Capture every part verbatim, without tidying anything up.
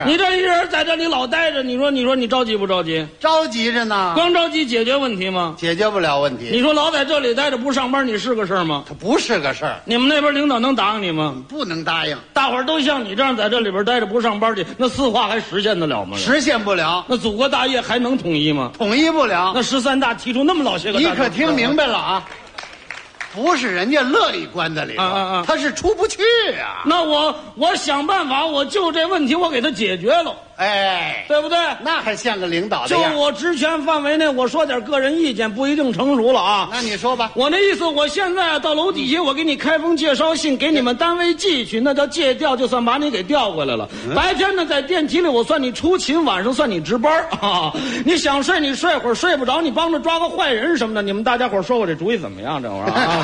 你这一人在这里老待着，你说你说你着急不着急？ 着急着呢。 光着急解决问题吗？ 解决不了问题。 你说老在这里待着不上班，你是个事儿吗？ 它不是个事儿。 你们那边领导能答应你吗？ 不能答应。 大伙儿都像你这样在这里边待着不上班去，那四化还实现得了吗？ 实现不了。 那祖国大业还能统一吗？ 统一不了。 那十三大提出那么老些个， 你可听明白了啊？不是人家乐意关在里头， 啊啊啊他是出不去啊。 那我我想办法，我就这问题我给他解决了， 哎， 对不对？ 那还像个领导的就样。 我职权范围内，我说点个人意见，不一定成熟了啊。 那你说吧。 我那意思，我现在到楼底下，我给你开封介绍信，给你们单位寄去，那叫借调，就算把你给调回来了。嗯、白天呢，在电梯里我算你出勤，晚上算你值班啊。你想睡你睡会儿，睡不着你帮着抓个坏人什么的。你们大家伙说我这主意怎么样？这玩意儿啊。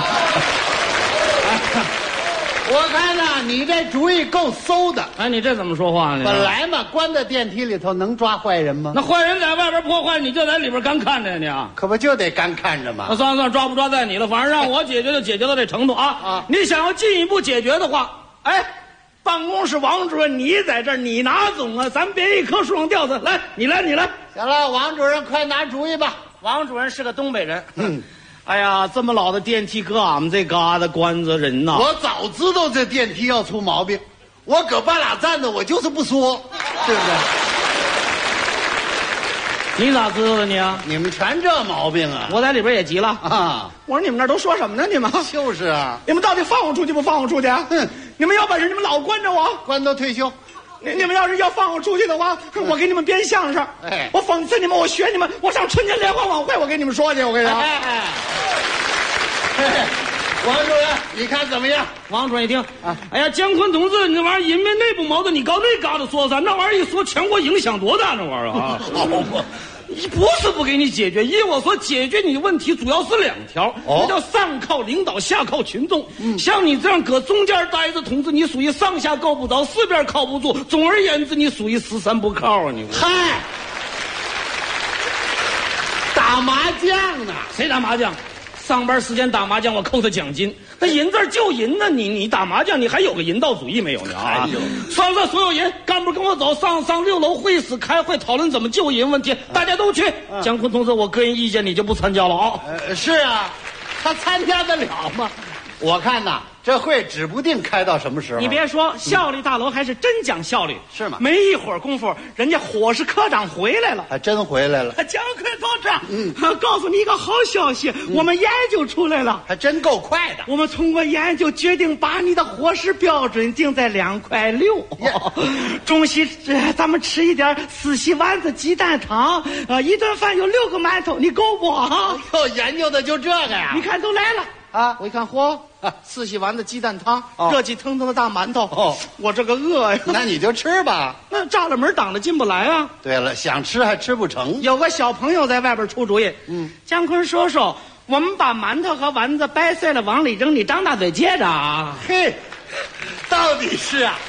我看呐、啊，你这主意够馊的。 哎，你这怎么说话呢？ 本来嘛，关在电梯里头能抓坏人吗？ 那坏人在外边破坏，你就在里边干看着你啊？ 可不就得干看着吗？ 那算了算了，抓不抓在你了，反正让我解决就解决到这程度啊！啊，你想要进一步解决的话，哎，办公室王主任你在这儿，你拿总啊，咱别一棵树上吊死。来，你来，你来。 行了，王主任快拿主意吧。 王主任是个东北人。嗯。哎呀，这么老的电梯搁俺们这嘎达关着人呐！ 我早知道这电梯要出毛病，我搁半拉站着，我就是不说，对不对？ 你咋知道的你啊？ 你们全这毛病啊！ 我在里边也急了啊！ 我说你们那都说什么呢？你们就是啊！ 你们到底放我出去不放我出去？哼！你们有本事你们老关着我， 关到退休。 你你们要是要放我出去的话，我给你们编相声，哎，我讽刺你们，我学你们，我上春节联欢晚会，我给你们说去，我跟你说。哎哎哎，王主任，你看怎么样？ 王主任一听啊，哎呀，姜昆同志，你这玩意儿因为内部矛盾，你搞那嘎达说啥？那玩意儿一说，全国影响多大？那玩意儿啊！好嘛，不是不给你解决，依我所解决你的问题主要是两条，哦、那叫上靠领导，下靠群众。嗯，像你这样搁中间待着，同志，你属于上下够不着，四边靠不住。总而言之，你属于十三不靠啊！你嗨，打麻将呢？ 谁打麻将？上班时间打麻将，我扣他奖金。那赢字就赢呢，你你打麻将，你还有个人道主义没有呢啊？算了，所有人干部跟我走，上上六楼会议室开会，讨论怎么救人问题，大家都去。嗯、姜昆同志，我个人意见你就不参加了啊？ 呃，是啊，他参加得了吗？我看呐，这会指不定开到什么时候。 你别说，效率大楼还是真讲效率， 是吗？ 没一会儿功夫，人家伙食科长回来了， 还真回来了。 姜昆同志，嗯，告诉你一个好消息，嗯、我们研究出来了， 还真够快的。 我们通过研究决定把你的伙食标准定在两块六。中西咱们吃一点四喜丸子、鸡蛋汤，呃，一顿饭有六个馒头，你够不？啊， 哟，研究的就这个呀？ 你看都来了。 啊！ 我一看，嚯，四喜丸子鸡蛋汤，哦、热气腾腾的大馒头，哦，我这个饿呀！ 那你就吃吧。 那栅栏门挡着进不来啊。 对了，想吃还吃不成。 有个小朋友在外边出主意，嗯，姜昆叔叔，我们把馒头和丸子掰碎了往里扔，你张大嘴接着啊！ 嘿，到底是啊，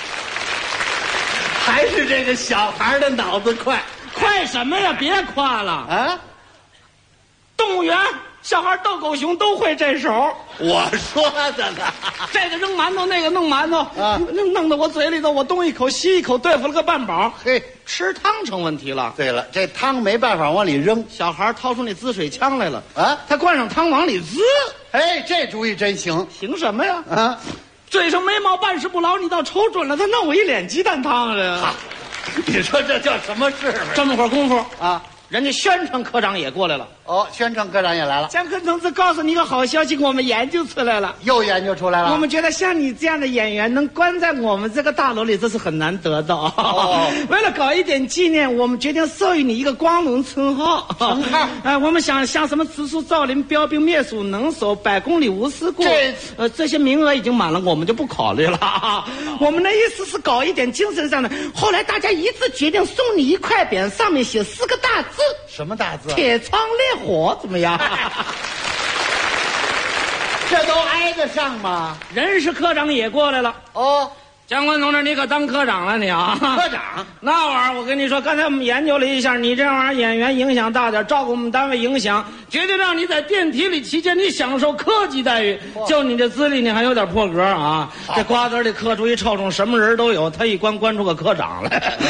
还是这个小孩的脑子快？ 快什么呀？别夸了啊！动物园。小孩斗狗熊都会这手， 我说的呢。 这个扔馒头，那个弄馒头，啊，弄弄到我嘴里头，我东一口西一口，对付了个半饱。 嘿， 吃汤成问题了。 对了，这汤没办法往里扔， 小孩掏出那滋水枪来了啊， 他灌上汤往里滋。 哎，这主意真行。 行什么呀？ 啊， 嘴上没毛，办事不牢，你倒瞅准了，他弄我一脸鸡蛋汤了。 你说这叫什么事？ 这么会儿功夫啊， 人家宣传科长也过来了。 哦，宣传科长也来了。 姜昆同志，告诉你一个好消息，我们研究出来了。 又研究出来了。 我们觉得像你这样的演员能关在我们这个大楼里，这是很难得的。哦，为了搞一点纪念，我们决定授予你一个光荣称号。 称号？ 哎，我们想像什么植树造林、标兵灭鼠、能手、百公里无事故， 这呃这些名额已经满了，我们就不考虑了。哦、我们的意思是搞一点精神上的。后来大家一致决定送你一块匾，上面写四个大字。 什么大字？ 铁窗烈火，怎么样？ 这都挨得上吗？ 人事科长也过来了。 哦， 姜昆同志，你可当科长了你啊？ 科长， 那玩意儿我跟你说，刚才我们研究了一下，你这玩意儿演员影响大点，照顾我们单位影响，决定让你在电梯里期间你享受科级待遇。就你这资历，你还有点破格啊！这瓜子里刻出一臭虫，什么人都有，他一关关出个科长来。